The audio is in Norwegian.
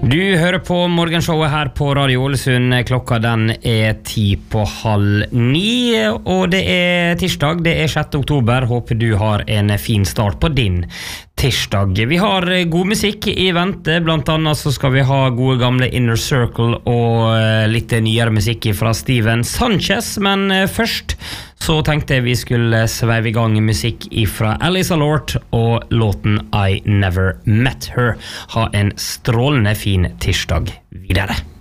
Du hører på morgenshowet her på Radio Ålesund. Klokka den 8:50, og det tirsdag, det 6. oktober. Håper du har en fin start på din tirsdag. Vi har god musikk i vente, blant annet så skal vi ha gode gamle Inner Circle og litt nyere musikk fra Steven Sanchez, men først så tenkte jeg vi skulle sveive i gang musikk fra Alice Lort og låten I Never Met Her. Ha en strålende fin tirsdag videre.